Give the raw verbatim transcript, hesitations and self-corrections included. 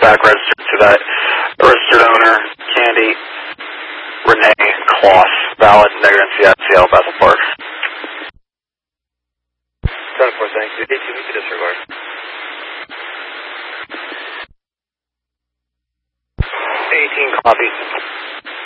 back registered to that registered owner, Candy Renee Kloss, valid, negative in Seattle, Bethel Park. ten four, thank you. eighteen, we can disregard. eighteen, copy.